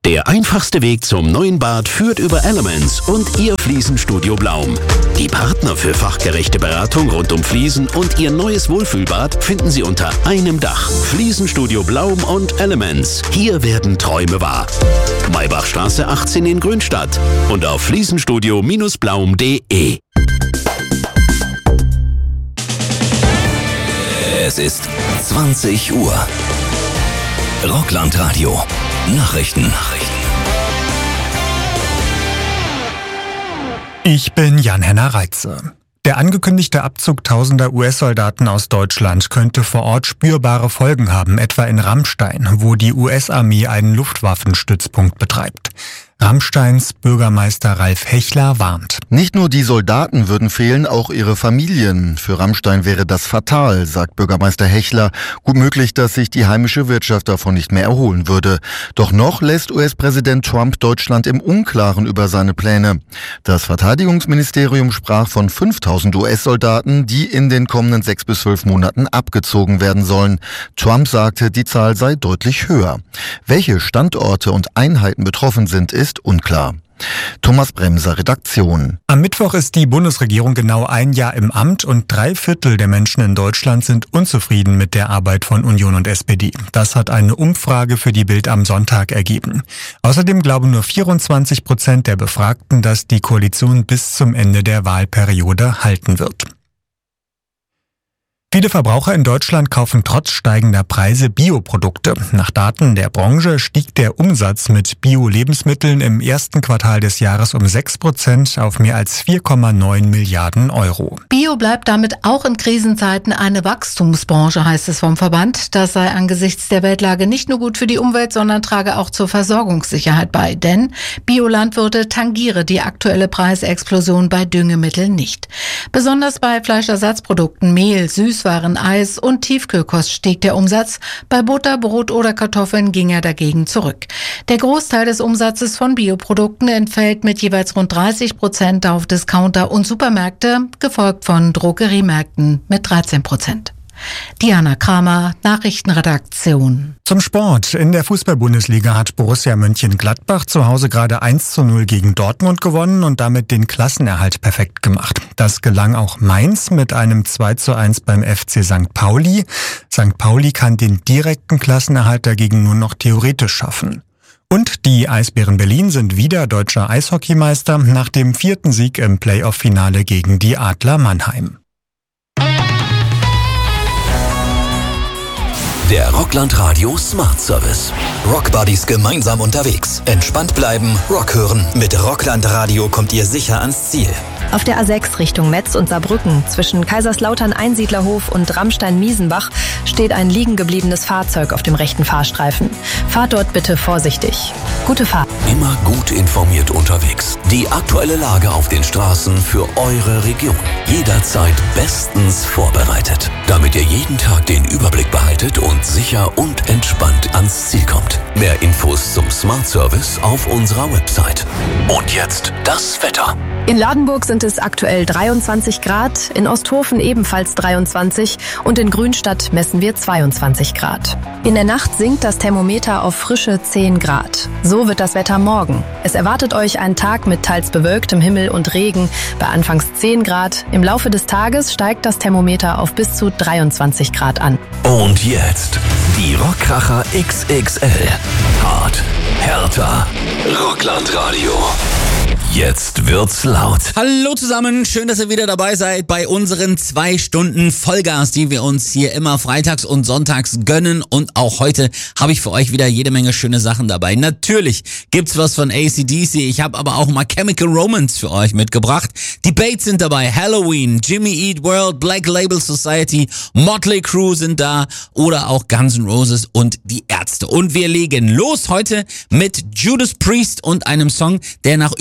Der einfachste Weg zum neuen Bad führt über Elements und Ihr Fliesenstudio Blaum. Die Partner für fachgerechte Beratung rund um Fliesen und Ihr neues Wohlfühlbad finden Sie unter einem Dach. Fliesenstudio Blaum und Elements. Hier werden Träume wahr. Maybachstraße 18 in Grünstadt und auf fliesenstudio-blaum.de. Es ist 20 Uhr. Rockland-Radio. Nachrichten. Ich bin Jan-Henner Reitze. Der angekündigte Abzug tausender US-Soldaten aus Deutschland könnte vor Ort spürbare Folgen haben, etwa in Ramstein, wo die US-Armee einen Luftwaffenstützpunkt betreibt. Ramsteins Bürgermeister Ralf Hechler warnt. Nicht nur die Soldaten würden fehlen, auch ihre Familien. Für Ramstein wäre das fatal, sagt Bürgermeister Hechler. Gut möglich, dass sich die heimische Wirtschaft davon nicht mehr erholen würde. Doch noch lässt US-Präsident Trump Deutschland im Unklaren über seine Pläne. Das Verteidigungsministerium sprach von 5000 US-Soldaten, die in den kommenden 6 bis 12 Monaten abgezogen werden sollen. Trump sagte, die Zahl sei deutlich höher. Welche Standorte und Einheiten betroffen sind, ist unklar. Thomas Bremser, Redaktion. Am Mittwoch ist die Bundesregierung genau ein Jahr im Amt und 3/4 der Menschen in Deutschland sind unzufrieden mit der Arbeit von Union und SPD. Das hat eine Umfrage für die Bild am Sonntag ergeben. Außerdem glauben nur 24% der Befragten, dass die Koalition bis zum Ende der Wahlperiode halten wird. Viele Verbraucher in Deutschland kaufen trotz steigender Preise Bioprodukte. Nach Daten der Branche stieg der Umsatz mit Bio-Lebensmitteln im ersten Quartal des Jahres um 6% auf mehr als 4,9 Milliarden Euro. Bio bleibt damit auch in Krisenzeiten eine Wachstumsbranche, heißt es vom Verband. Das sei angesichts der Weltlage nicht nur gut für die Umwelt, sondern trage auch zur Versorgungssicherheit bei. Denn Biolandwirte tangiere die aktuelle Preisexplosion bei Düngemitteln nicht. Besonders bei Fleischersatzprodukten, Mehl, Süßwaren, Eis und Tiefkühlkost stieg der Umsatz. Bei Butter, Brot oder Kartoffeln ging er dagegen zurück. Der Großteil des Umsatzes von Bioprodukten entfällt mit jeweils rund 30% auf Discounter und Supermärkte, gefolgt von Drogeriemärkten mit 13%. Diana Kramer, Nachrichtenredaktion. Zum Sport. In der Fußball-Bundesliga hat Borussia Mönchengladbach zu Hause gerade 1:0 gegen Dortmund gewonnen und damit den Klassenerhalt perfekt gemacht. Das gelang auch Mainz mit einem 2:1 beim FC St. Pauli. St. Pauli kann den direkten Klassenerhalt dagegen nur noch theoretisch schaffen. Und die Eisbären Berlin sind wieder deutscher Eishockeymeister nach dem 4. Sieg im Playoff-Finale gegen die Adler Mannheim. Der Rockland-Radio Smart Service. Rockbuddies gemeinsam unterwegs. Entspannt bleiben, Rock hören. Mit Rockland-Radio kommt ihr sicher ans Ziel. Auf der A6 Richtung Metz und Saarbrücken zwischen Kaiserslautern-Einsiedlerhof und Rammstein-Miesenbach steht ein liegen gebliebenes Fahrzeug auf dem rechten Fahrstreifen. Fahrt dort bitte vorsichtig. Gute Fahrt. Immer gut informiert unterwegs. Die aktuelle Lage auf den Straßen für eure Region. Jederzeit bestens vorbereitet. Damit ihr jeden Tag den Überblick behaltet und sicher und entspannt ans Ziel kommt. Mehr Infos zum Smart Service auf unserer Website. Und jetzt das Wetter. In Ladenburg sind es aktuell 23 Grad, in Osthofen ebenfalls 23 und in Grünstadt messen wir 22 Grad. In der Nacht sinkt das Thermometer auf frische 10 Grad. So wird das Wetter morgen. Es erwartet euch ein Tag mit teils bewölktem Himmel und Regen bei anfangs 10 Grad. Im Laufe des Tages steigt das Thermometer auf bis zu 23 Grad an. Und jetzt die Rockkracher XXL. Hart, härter, Rockland-Radio. Jetzt wird's laut. Hallo zusammen, schön, dass ihr wieder dabei seid bei unseren 2 Stunden Vollgas, die wir uns hier immer freitags und sonntags gönnen. Und auch heute habe ich für euch wieder jede Menge schöne Sachen dabei. Natürlich gibt's was von AC/DC, ich habe aber auch mal Chemical Romance für euch mitgebracht. Die Bates sind dabei, Halloween, Jimmy Eat World, Black Label Society, Motley Crue sind da oder auch Guns N' Roses und die Ärzte. Und wir legen los heute mit Judas Priest und einem Song, der nach über 40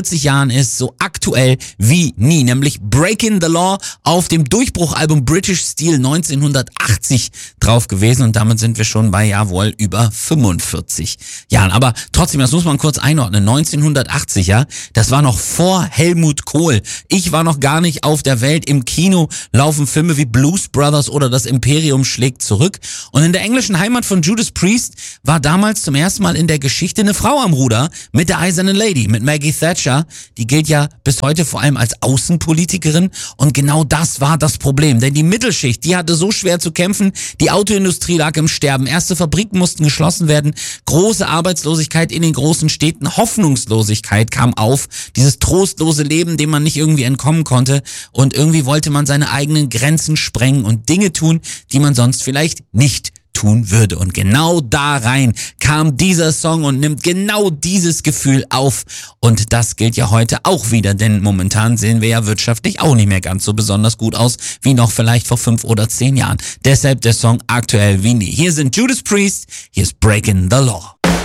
40 Jahren ist, so aktuell wie nie, nämlich Breaking the Law auf dem Durchbruchalbum British Steel 1980 drauf gewesen und damit sind wir schon bei, jawohl, über 45 Jahren. Aber trotzdem, das muss man kurz einordnen, 1980, ja, das war noch vor Helmut Kohl. Ich war noch gar nicht auf der Welt. Im Kino laufen Filme wie Blues Brothers oder Das Imperium schlägt zurück. Und in der englischen Heimat von Judas Priest war damals zum ersten Mal in der Geschichte eine Frau am Ruder mit der Eisernen Lady, mit Maggie Thatcher. Die gilt ja bis heute vor allem als Außenpolitikerin und genau das war das Problem. Denn die Mittelschicht, die hatte so schwer zu kämpfen, die Autoindustrie lag im Sterben, erste Fabriken mussten geschlossen werden, große Arbeitslosigkeit in den großen Städten, Hoffnungslosigkeit kam auf, dieses trostlose Leben, dem man nicht irgendwie entkommen konnte und irgendwie wollte man seine eigenen Grenzen sprengen und Dinge tun, die man sonst vielleicht nicht tun würde. Und genau da rein kam dieser Song und nimmt genau dieses Gefühl auf. Und das gilt ja heute auch wieder, denn momentan sehen wir ja wirtschaftlich auch nicht mehr ganz so besonders gut aus, wie noch vielleicht vor 5 oder 10 Jahren. Deshalb der Song aktuell wie nie. Hier sind Judas Priest, hier ist Breaking the Law.